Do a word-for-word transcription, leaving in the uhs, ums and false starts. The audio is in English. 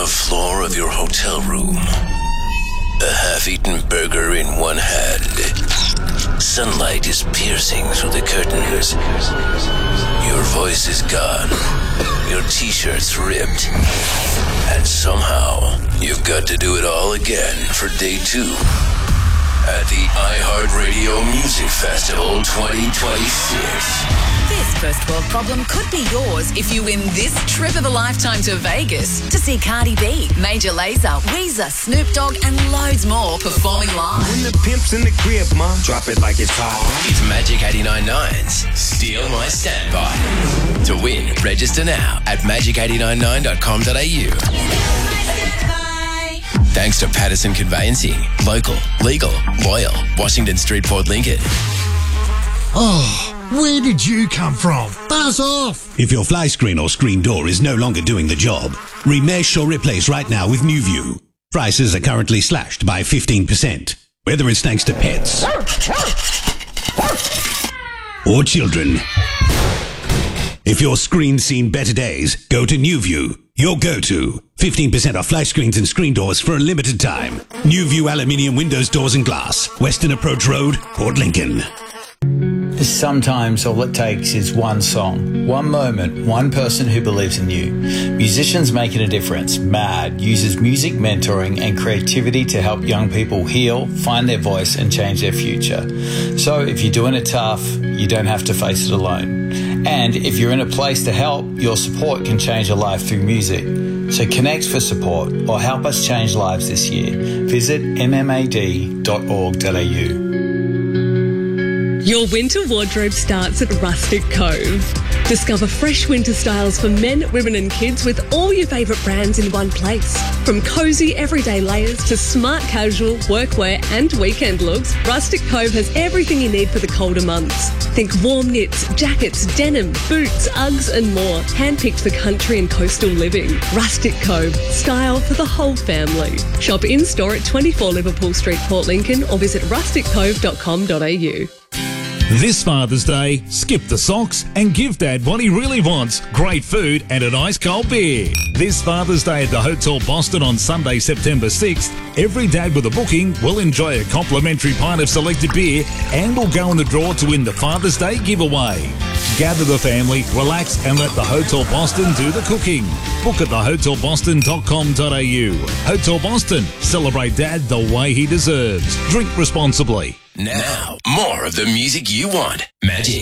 the floor of your hotel room. A half-eaten burger in one hand. Sunlight is piercing through the curtains. Your voice is gone. Your t-shirt's ripped. And somehow, you've got to do it all again for day two at the iHeartRadio Music Festival twenty twenty-six. This first world problem could be yours if you win this trip of a lifetime to Vegas to see Cardi B, Major Lazer, Weezer, Snoop Dogg and loads more performing live. When the pimp's in the crib, mom, drop it like it's hot. It's Magic eighty-nine point nine's Steal My Standby. To win, register now at magic eight nine nine dot com dot a u. Thanks to Patterson Conveyancing. Local, legal, loyal. Washington Street, Port Lincoln. Oh, where did you come from? Buzz off! If your fly screen or screen door is no longer doing the job, remesh or replace right now with NewView. Prices are currently slashed by fifteen percent. Whether it's thanks to pets or children. If your screen's seen better days, go to NewView. Your go-to. fifteen percent off fly screens and screen doors for a limited time. NewView Aluminium Windows, Doors and Glass. Western Approach Road, Port Lincoln. Sometimes all it takes is one song, one moment, one person who believes in you. Musicians Making a Difference, MAD, uses music mentoring and creativity to help young people heal, find their voice and change their future. So if you're doing it tough, you don't have to face it alone. And if you're in a place to help, your support can change a life through music. So connect for support or help us change lives this year. Visit m m a d dot org dot a u. Your winter wardrobe starts at Rustic Cove. Discover fresh winter styles for men, women and kids with all your favourite brands in one place. From cosy everyday layers to smart casual, workwear and weekend looks, Rustic Cove has everything you need for the colder months. Think warm knits, jackets, denim, boots, Uggs and more. Handpicked for country and coastal living. Rustic Cove, style for the whole family. Shop in-store at twenty-four Liverpool Street, Port Lincoln or visit rustic cove dot com dot a u. This Father's Day, skip the socks and give Dad what he really wants, great food and an ice cold beer. This Father's Day at the Hotel Boston on Sunday, September sixth, every dad with a booking will enjoy a complimentary pint of selected beer and will go in the draw to win the Father's Day giveaway. Gather the family, relax and let the Hotel Boston do the cooking. Book at the hotel boston dot com dot a u. Hotel Boston, celebrate Dad the way he deserves. Drink responsibly. Now, more of the music you want. Magic